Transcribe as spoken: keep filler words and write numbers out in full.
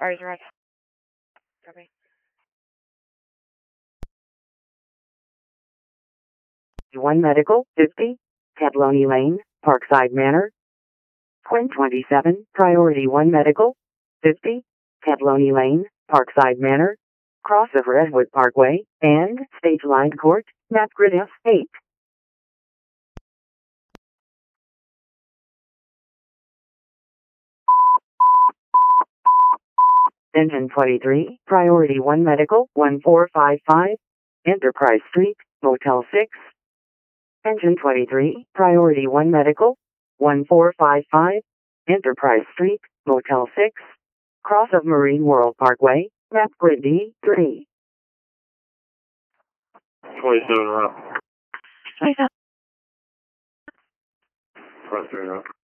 Fires arrive. Copy. one Medical, fifty, Tabloni Lane, Parkside Manor. Quinn twenty-seven, Priority one Medical, fifty, Tabloni Lane, Parkside Manor. Cross of Redwood Parkway, and Stage Line Court, map grid F eight. Engine twenty-three, Priority one Medical, one four five five, Enterprise Street, Motel six. Engine twenty-three, Priority one Medical, one four five five, Enterprise Street, Motel six. Cross of Marine World Parkway, map grid D three. twenty-seven route. twenty-seven. Front three route.